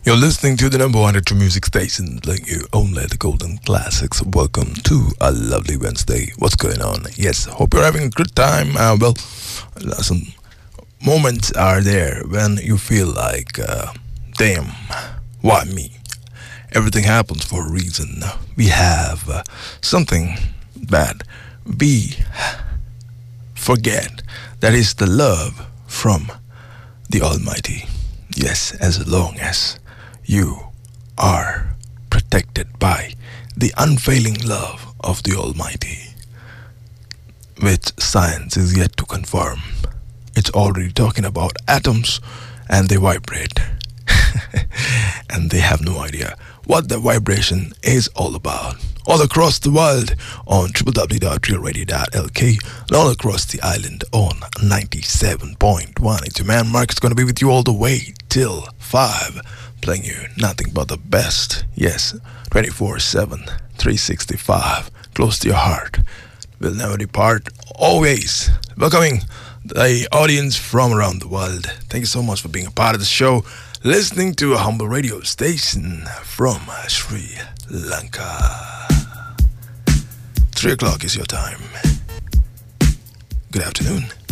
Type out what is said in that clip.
You're listening to the number one true music station, playing you only the golden classics. Welcome to a lovely Wednesday. What's going on? Yes, hope you're having a good time. Some moments are there when you feel like, damn, why me? Everything happens for a reason. We have something that we forget. That is the love from the Almighty. Yes, as long as you are protected by the unfailing love of the Almighty, which science is yet to confirm. It's already talking about atoms and they vibrate. And they have no idea what the vibration is all about. All across the world on www.realradio.lk and all across the island on 97.1. It's your man Mark is going to be with you all the way till 5, playing you nothing but the best. Yes, 24/7, 365, close to your heart. Will never depart, always. Welcoming the audience from around the world. Thank you so much for being a part of the show. Listening to a humble radio station from Sri Lanka. 3 o'clock is your time. Good afternoon.